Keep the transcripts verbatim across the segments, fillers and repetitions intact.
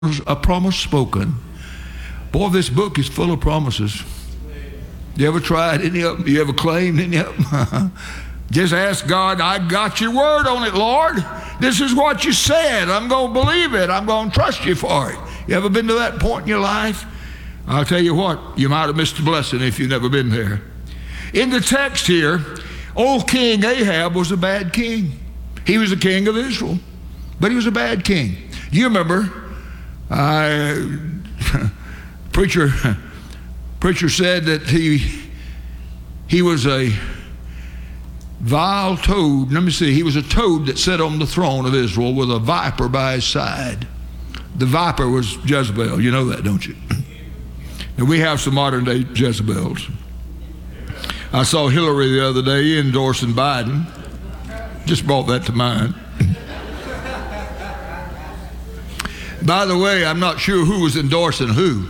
a promise spoken. Boy, this book is full of promises. You ever tried any of them? You ever claimed any of them? Just ask God, I got your word on it, Lord. This is what you said. I'm going to believe it. I'm going to trust you for it. You ever been to that point in your life? I'll tell you what, you might have missed a blessing if you've never been there. In the text here, old King Ahab was a bad king. He was the king of Israel, but he was a bad king. You remember, I, preacher, preacher said that he, he was a vile toad. Let me see, he was a toad that sat on the throne of Israel with a viper by his side. The viper was Jezebel. You know that, don't you? And we have some modern day Jezebels. I saw Hillary the other day endorsing Biden. Just brought that to mind. By the way, I'm not sure who was endorsing who.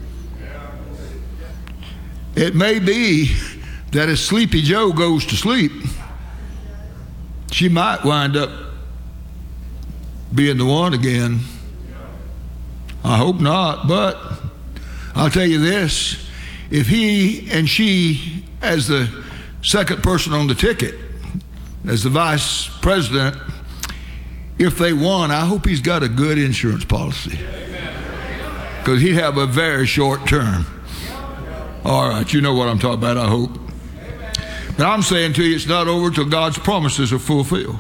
It may be that as Sleepy Joe goes to sleep, she might wind up being the one again. I hope not, but I'll tell you this. If he and she, as the second person on the ticket, as the vice president, if they won, I hope he's got a good insurance policy, because he'd have a very short term. All right, you know what I'm talking about, I hope. But I'm saying to you, it's not over till God's promises are fulfilled.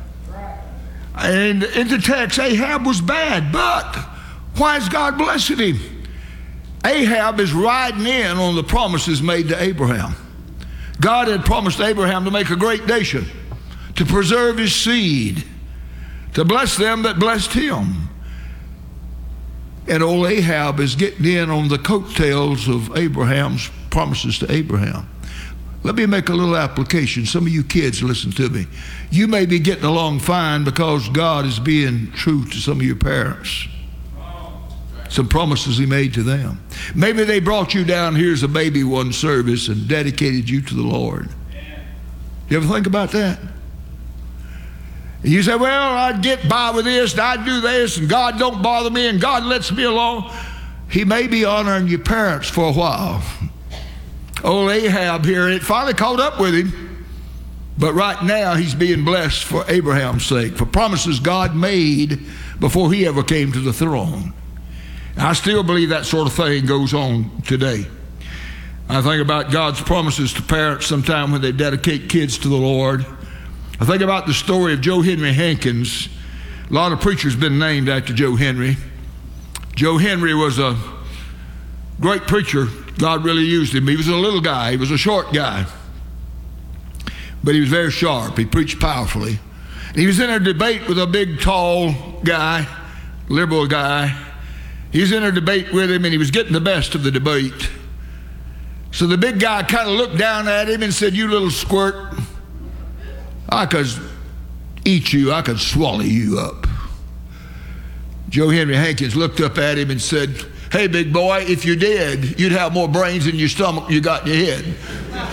And in the text, Ahab was bad, but why is God blessing him? Ahab is riding in on the promises made to Abraham. God had promised Abraham to make a great nation, to preserve his seed, to bless them that blessed him. And old Ahab is getting in on the coattails of Abraham's promises to Abraham. Let me make a little application. Some of you kids, listen to me. You may be getting along fine because God is being true to some of your parents. Some promises he made to them. Maybe they brought you down here as a baby one service and dedicated you to the Lord. You ever think about that? You say, well, I'd get by with this, and I'd do this, and God don't bother me, and God lets me alone. He may be honoring your parents for a while. Old Ahab here, it finally caught up with him. But right now, he's being blessed for Abraham's sake, for promises God made before he ever came to the throne. I still believe that sort of thing goes on today. I think about God's promises to parents sometime when they dedicate kids to the Lord. I think about the story of Joe Henry Hankins. A lot of preachers been named after Joe Henry. Joe Henry was a great preacher. God really used him. He was a little guy. He was a short guy. But he was very sharp. He preached powerfully. And he was in a debate with a big, tall guy, liberal guy. He was in a debate with him, and he was getting the best of the debate. So the big guy kind of looked down at him and said, you little squirt, I could eat you, I could swallow you up. Joe Henry Hankins looked up at him and said, hey, big boy, if you did, you'd have more brains in your stomach than you got in your head.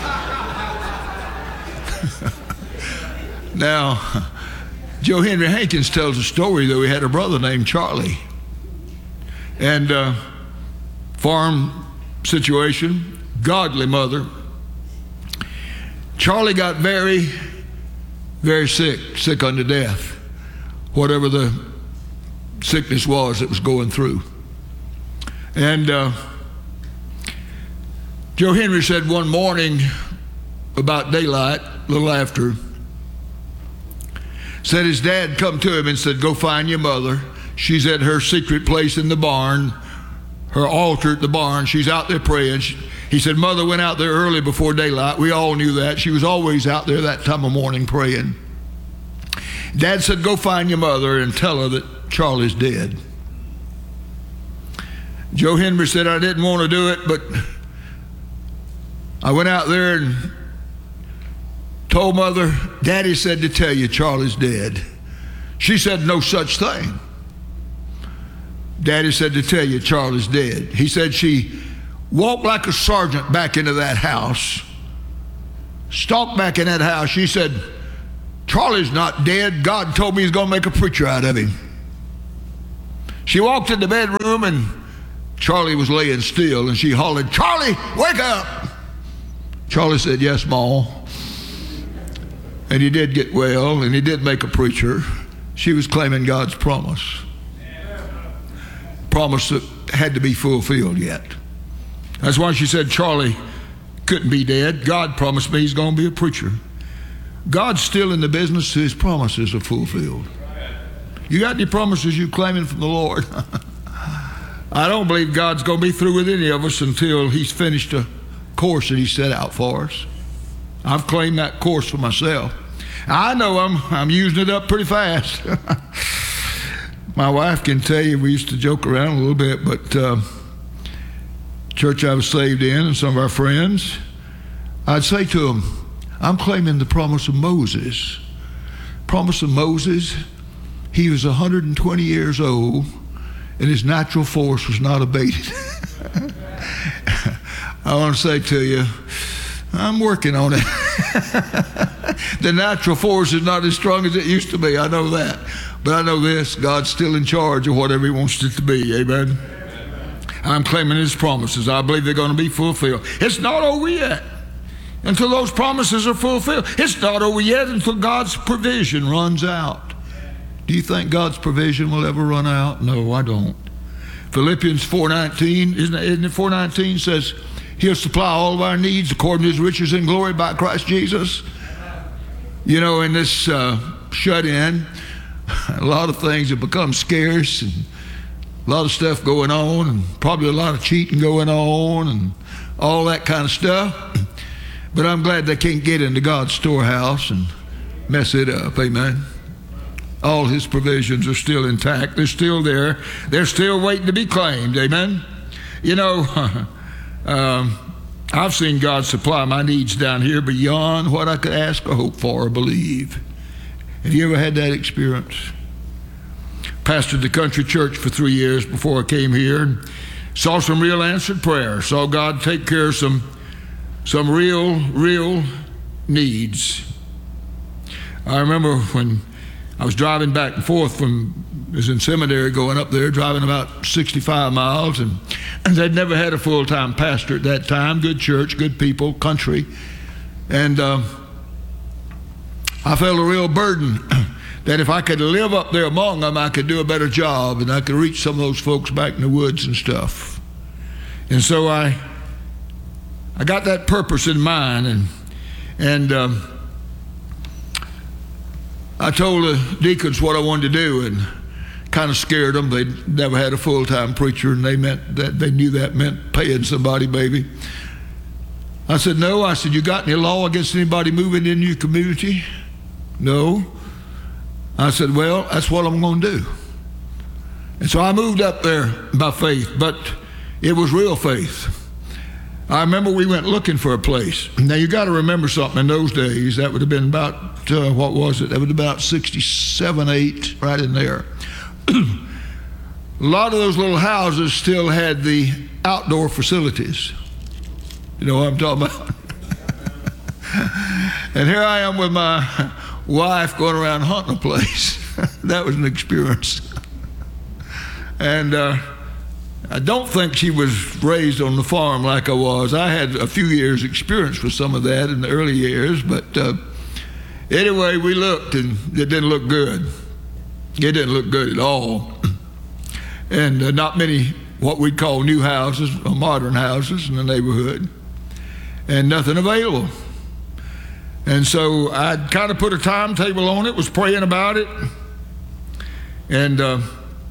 Now, Joe Henry Hankins tells a story, though. He had a brother named Charlie. And uh, farm situation, godly mother. Charlie got very, very sick, sick unto death, whatever the sickness was that was going through. And uh, Joe Henry said one morning about daylight, a little after, said his dad come to him and said, go find your mother. She's at her secret place in the barn, her altar at the barn. She's out there praying. She, he said, Mother went out there early before daylight. We all knew that. She was always out there that time of morning praying. Dad said, go find your mother and tell her that Charlie's dead. Joe Henry said, I didn't want to do it, but I went out there and told Mother, Daddy said to tell you Charlie's dead. She said, no such thing. Daddy said to tell you Charlie's dead. He said she walked like a sergeant back into that house, stalked back in that house. She said, Charlie's not dead. God told me he's going to make a preacher out of him. She walked in the bedroom and Charlie was laying still, and she hollered, "Charlie, wake up!" Charlie said, "Yes, Ma." And he did get well, and he did make a preacher. She was claiming God's promise. Promise that had to be fulfilled yet. That's why she said Charlie couldn't be dead. God promised me he's going to be a preacher. God's still in the business till his promises are fulfilled. You got any promises you claiming from the Lord? I don't believe God's going to be through with any of us until he's finished a course that he set out for us. I've claimed that course for myself. I know I'm, I'm using it up pretty fast. My wife can tell you, we used to joke around a little bit, but uh, church I was saved in and some of our friends, I'd say to them, I'm claiming the promise of Moses. Promise of Moses, he was one hundred twenty years old and his natural force was not abated. I want to say to you, I'm working on it. The natural force is not as strong as it used to be. I know that. But I know this, God's still in charge of whatever he wants it to be. Amen? I'm claiming his promises. I believe they're going to be fulfilled. It's not over yet until those promises are fulfilled. It's not over yet until God's provision runs out. Do you think God's provision will ever run out? No, I don't. Philippians four nineteen, isn't it, isn't it four nineteen says, he'll supply all of our needs according to his riches and glory by Christ Jesus. You know, in this uh, shut-in, a lot of things have become scarce and a lot of stuff going on and probably a lot of cheating going on and all that kind of stuff. But I'm glad they can't get into God's storehouse and mess it up. Amen. All his provisions are still intact. They're still there. They're still waiting to be claimed. Amen. You know, um, I've seen God supply my needs down here beyond what I could ask or hope for or believe. Have you ever had that experience? Pastored the country church for three years before I came here and saw some real answered prayer. Saw God take care of some, some real, real needs. I remember when I was driving back and forth from, I was in seminary going up there, driving about sixty-five miles, and, and they'd never had a full-time pastor at that time. Good church, good people, country. And uh, I felt a real burden that if I could live up there among them, I could do a better job and I could reach some of those folks back in the woods and stuff. And so I I got that purpose in mind, and and um, I told the deacons what I wanted to do, and kind of scared them. They'd never had a full-time preacher, and they meant that they knew that meant paying somebody, baby. I said, no. I said, you got any law against anybody moving in your community? No. I said, well, that's what I'm going to do. And so I moved up there by faith, but it was real faith. I remember we went looking for a place. Now, you got to remember something. In those days, that would have been about, uh, what was it? That would have been about sixty-seven, eight, right in there. A lot of those little houses still had the outdoor facilities. You know what I'm talking about? And here I am with my wife going around hunting a place. That was an experience. And uh, I don't think she was raised on the farm like I was. I had a few years experience with some of that in the early years, but uh, anyway, we looked and it didn't look good. It didn't look good at all. And uh, not many what we'd call new houses or modern houses in the neighborhood, and nothing available. And so I kind of put a timetable on it, was praying about it, and uh,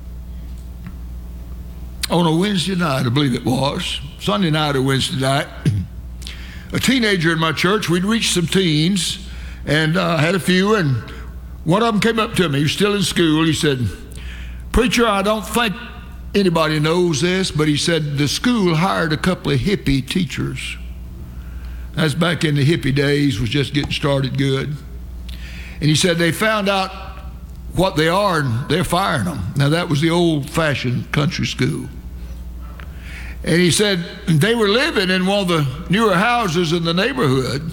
on a Wednesday night, I believe it was, Sunday night or Wednesday night, a teenager in my church, we'd reached some teens, and I uh, had a few, and one of them came up to me. He was still in school. He said, preacher, I don't think anybody knows this, but he said the school hired a couple of hippie teachers. That's back in the hippie days, was just getting started good. And he said they found out what they are and they're firing them. Now that was the old-fashioned country school. And he said they were living in one of the newer houses in the neighborhood,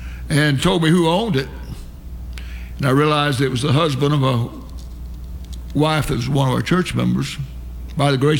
and told me who owned it. And I realized it was the husband of a wife is one of our church members. By the grace